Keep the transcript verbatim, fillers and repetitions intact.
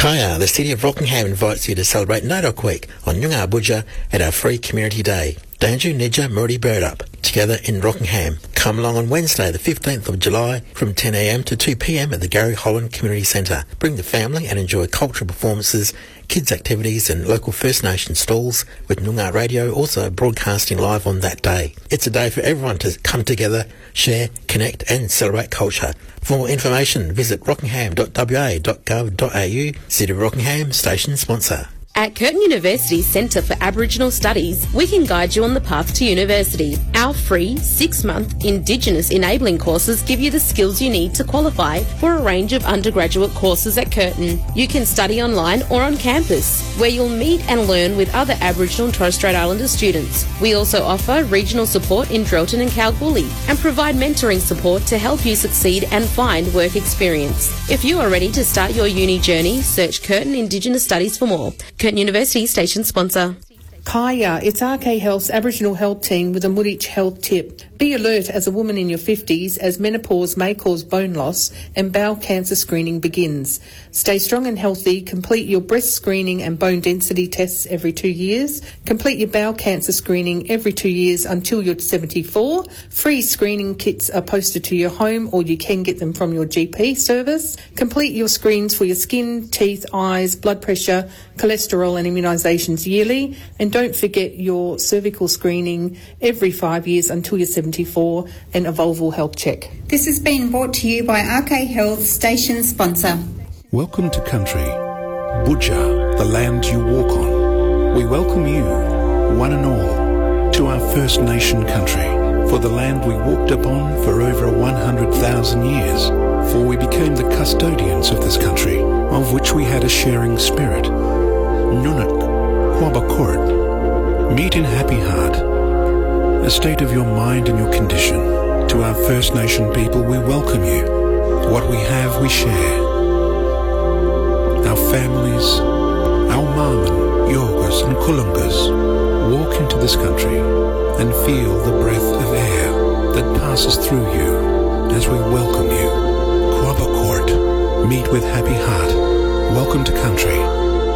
Kaya, the City of Rockingham invites you to celebrate Nodok Week on Nyungar Budja at our free community day. Danju Nidja Murray Bird Up, together in Rockingham. Come along on Wednesday the fifteenth of July from ten a m to two p m at the Gary Holland Community Centre. Bring the family and enjoy cultural performances, kids activities and local First Nation stalls, with Noongar Radio also broadcasting live on that day. It's a day for everyone to come together, share, connect and celebrate culture. For more information, visit rockingham dot w a dot gov dot a u. City of Rockingham station sponsor. At Curtin University's Centre for Aboriginal Studies, we can guide you on the path to university. Our free six-month Indigenous enabling courses give you the skills you need to qualify for a range of undergraduate courses at Curtin. You can study online or on campus, where you'll meet and learn with other Aboriginal and Torres Strait Islander students. We also offer regional support in Drelton and Kalgoorlie and provide mentoring support to help you succeed and find work experience. If you are ready to start your uni journey, search Curtin Indigenous Studies for more. Curtin University station sponsor. Kaya, it's R K Health's Aboriginal Health Team with a Muditch health tip. Be alert as a woman in your fifties, as menopause may cause bone loss and bowel cancer screening begins. Stay strong and healthy. Complete your breast screening and bone density tests every two years. Complete your bowel cancer screening every two years until you're seventy-four. Free screening kits are posted to your home, or you can get them from your G P service. Complete your screens for your skin, teeth, eyes, blood pressure, cholesterol and immunisations yearly. And don't forget your cervical screening every five years until you're seventy-four, and a vulval health check. This has been brought to you by R K Health station sponsor. Welcome to country, Budja, the land you walk on. We welcome you, one and all, to our First Nation country, for the land we walked upon for over one hundred thousand years, for we became the custodians of this country, of which we had a sharing spirit. Nunuk, Quabacourt, meet in happy heart, a state of your mind and your condition. To our First Nation people, we welcome you. What we have, we share. Our families, our Marman, Yorgas and Kulungas walk into this country and feel the breath of air that passes through you as we welcome you. Quabacourt, meet with happy heart. Welcome to country.